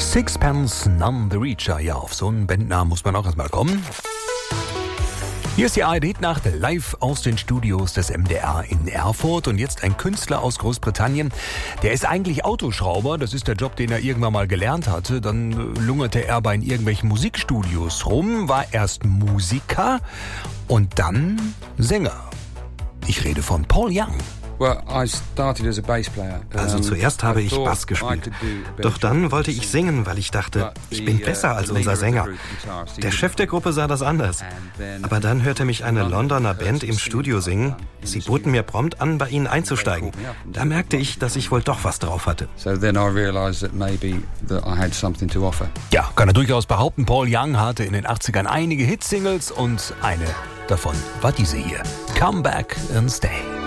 Sixpence None the Richer. Ja, auf so einen Bandnamen muss man auch erstmal kommen. Hier ist die ARD-Nacht live aus den Studios des MDR in Erfurt. Und jetzt ein Künstler aus Großbritannien. Der ist eigentlich Autoschrauber. Das ist der Job, den er irgendwann mal gelernt hatte. Dann lungerte er bei irgendwelchen Musikstudios rum, war erst Musiker und dann Sänger. Ich rede von Paul Young. Also zuerst habe ich Bass gespielt. Doch dann wollte ich singen, weil ich dachte, ich bin besser als unser Sänger. Der Chef der Gruppe sah das anders. Aber dann hörte mich eine Londoner Band im Studio singen. Sie boten mir prompt an, bei ihnen einzusteigen. Da merkte ich, dass ich wohl doch was drauf hatte. Ja, kann er durchaus behaupten, Paul Young hatte in den 80ern einige Hitsingles und eine davon war diese hier. Come Back and Stay.